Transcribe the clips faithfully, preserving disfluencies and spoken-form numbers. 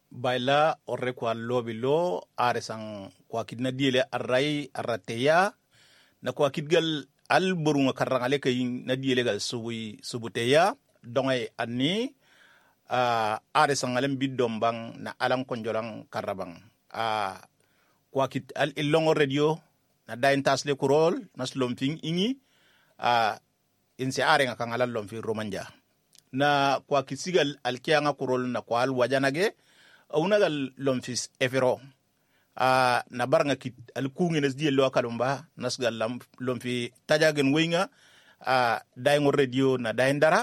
baila orre kwa lobi lo are sang kwa kidna diele arrai arrateya na kwa kidgal al burunga karangale kay na diele gal suwi subuteya dongay anni uh, are sang alam bidombang na alang konjolang karabang uh, kwa kit al ilongo radio na dain tasle kurol nas lomfing ingi uh, inse are nga kangalal lomfi romanja na kwa kisigal alkianga kurol na kwa al wajanage unagal lomfis efero uh, na baranga kit alkungi nas die lo kalumba nasgal lam lomfi tajagen wenga uh, daingo radio na daindara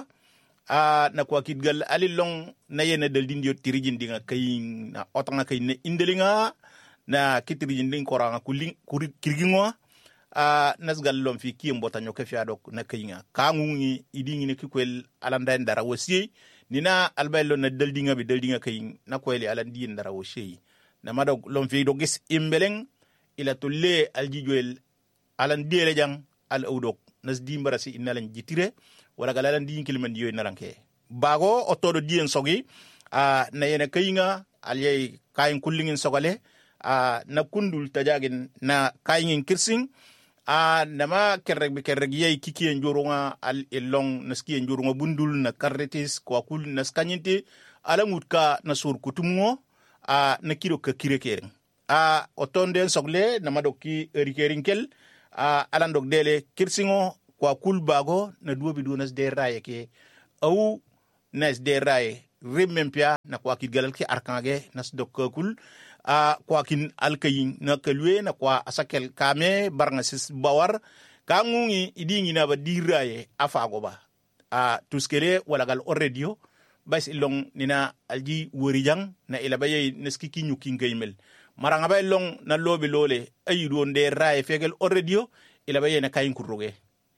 uh, na kwa kitgal alilong na yene del dindio tirijin dinga kayin na otanga kayin ne indelinga na kitirijin ding koranga kuling kirgingwa uh, nasgal lomfi kiembota nyoke fiadok na kayinga kangungi idingi ne kikwel alanda ndara wasi nina albaylo na deldinga bi deldinga kayin na kweli alandi ndara wasi na mado lomfi dogis imbeleng ila tulle aljijoel alandi lejang al awdok nas dimbarasi inalan jitire wala galalan din kilman diyo naranke bago otodo dien sogi uh, na yene kayinga alyay kayin kullingin sogale uh, na kundul tajagin na kayin kirsing a uh, nama kerreg be kerreg yey kiki en jorunga al elong naski en jorunga bundul na karretis kwa kul naskanyinte ala mutka na sur kutumo a uh, na kiro ka kirekering a uh, otonde sogle na madoki erikerinkel a uh, alandok dele kirsingo kwa kul bago na duobi du nas de raye ke au nas de raye remempia na kwa kidgalal ki arkange nas dokkul a uh, kwa kin alkayin na kalwe na kwa asakel kame barnga sis bawar kangungi idingi na ba diraye afago ba a uh, tuskere wala gal radio bas ilong nina alji worijang na ilabaye neskiki nyuki ngaymel maranga ba ilong na lobe lole ayido nde raye fegel radio ilabaye na kayin kuroge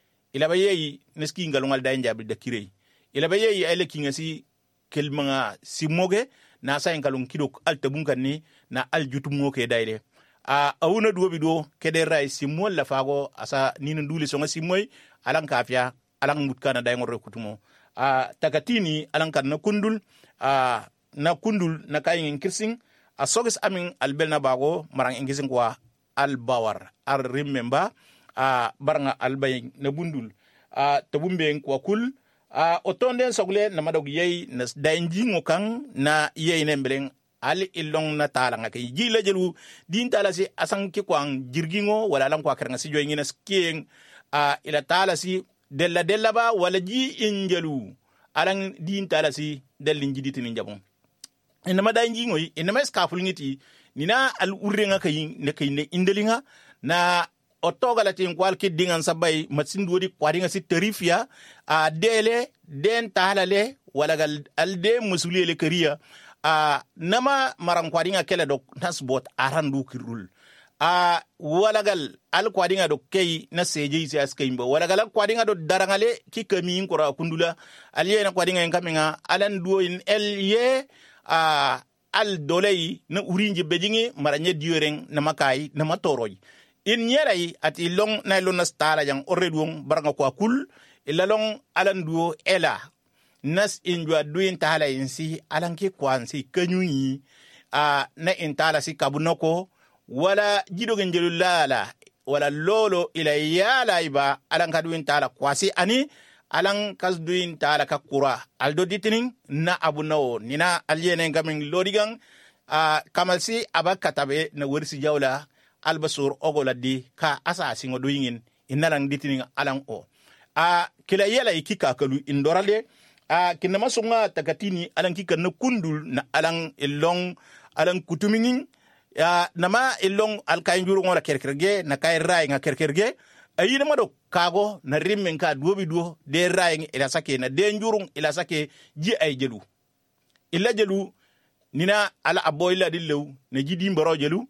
ilabaye neski ngalongal daynjabil da kirey ilabaye ay lekinga si kelmanga simoge na sa enkalon kidok altabunkan ni na aljutumo ke daide a awuna duobi do kede rai simol la fago asa nina duli songa simoy alang kafia alang mutkana dai ngore kutumo a takatini alang kan na kundul a na kundul na kayin kirsing a sogis amin albelna bago marang ingisin kwa albawar ar remember a baranga albay na bundul a tabumbe kwa kul a uh, otonde sogle na madog yey na dainji ngokang na yey nembeleng ali ilong na tala nga kay jila jelu din tala si asang ki kwang jirgingo wala lang kwa keranga si joy ngina skiing a uh, ila tala si della della ba wala ji injelu alang din tala si delin jiditi ni jabon ina ma dainji ngoy ina ma skaful ngiti nina al urrenga kay ne kay ne indelinga na otoga tin kwal ki dingan sabay matsindu di kwadinga si terifia a dele den tahalale wala gal alde musulile kariya a nama marang kwadinga kele dok nasbot arandu kirul a wala gal al kwadinga dok kay na seje isi askaimba wala gal kwadinga do darangale ki kami ngora kundula aliye na kwadinga ngamenga alan duo in elye a al dolei na urinje bejingi maranye dioreng na makai na matoroy in yeray at ilong na ilong nastala yang oredwong baranga kwa kul ilalong alanduo ela nas injwa duin tahala insi alanki kwansi kanyunyi a na intala si kabunoko wala jido genjelulala wala lolo ila yala iba alanka duin tahala kwasi ani alang kas duin tahala kakura aldo ditining na abunao nina alyene ngamin lodigang a kamalsi abakatabe na wersi jawla albasur ogoladi ka asa singo doyingin inalang ditining alang o a kila yela ikika kalu indorale a kinama sunga takatini alang kika na kundul na alang ilong alang kutumingin a nama ilong alkain juru ngora kerkerge na kai rai nga kerkerge ayina mado kago na rimmen ka duobi duo de rai ila sake na de njurung ila sake ji ay jelu illa jelu nina ala aboyla dillew na jidi mbaro jelu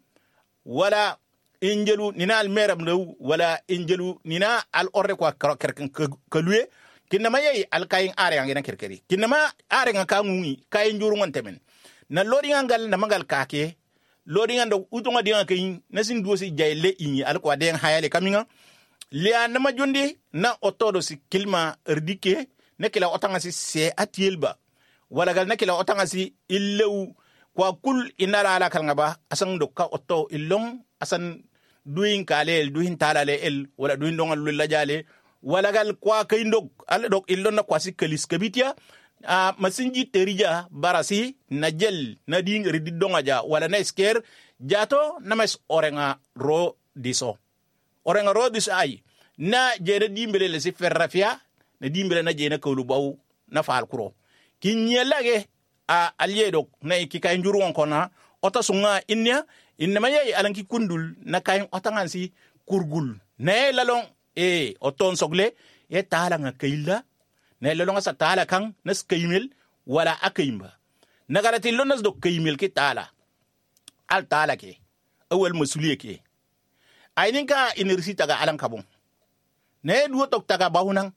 wala injelu nina al meram lew wala injelu nina al orre kwa kerken kalue kinama yey al kayin are ngena kerkeri kinama are nga kangungi kayin juru ngontemen na lodi ngal na mangal kake lodi ngando utunga dinga kayin nasin duosi jayle inyi al kwa den hayale kaminga lia na majundi na otodo si kilma erdike ne kila otanga si se atielba wala gal ne kila otanga si illew kwa kul inala ala kal ngaba asan dokka otto illong asan duin kalel duin talale el wala duin dongal lulla jale wala gal kwa kaindok ala dok illon na kwasi kalis kabitia a masinji terija barasi na jel na ding ridi dongaja wala na sker jato namas orenga ro diso orenga ro diso ay na jere dimbele le si ferrafia na dimbele na jena kawlu baw na faal kuro ki nyelage a alyedo na ikika njuru on kona ota sunga innya inna maye alanki kundul na kayin otangansi kurgul ne lalong e oton sogle e tala nga kayla ne lalong sa tala kang nas kaymel wala akayimba nagarati lonas do kaymel ki tala al tala ke awal masuliye ke ayninka inersi taga alan kabon ne duwo tok taga bahunan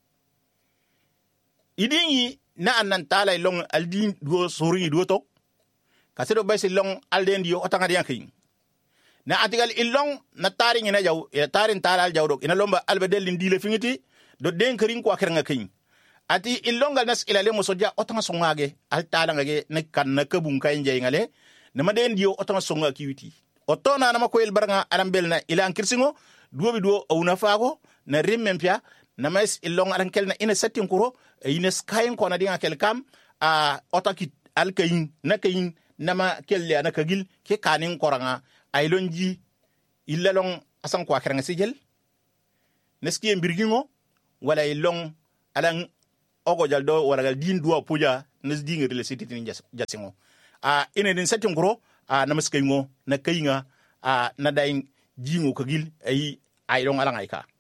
idingi na annan tala long aldin duwo sori duwo tok kasedo baysi long alden dio otanga dian kin na atigal illong na tari ngina jaw e tarin talal jaw dok ina lomba albe delin dile fingiti do den kering ko akernga kin ati illongal nas ilale mo soja otanga songage al tala ngage ne kan na kabun kay njay ngale na maden dio otanga songa kiwiti otona na makoyel baranga alambel na ila kirsingo duobi duo awna faago na rimmempia na mais illong arankel na ina settin kuro e ina skayin ko na dinga kel kam a otaki al kayin na kayin nama kelle ana kagil ke kanin koranga aylonji illalong asan ko akran sigel neski mbirgingo wala ilong alang ogo jaldo wala gal din duwa puja nes dinga rele sititin jasingo a ina din satin kuro a namaskayingo na kayinga a na dayin jingo kagil ay aylong alang ayka